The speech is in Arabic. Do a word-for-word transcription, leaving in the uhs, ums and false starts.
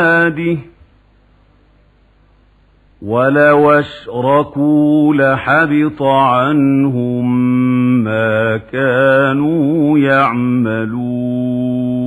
عباده ولو أشركوا لحبط عنهم ما كانوا يعملون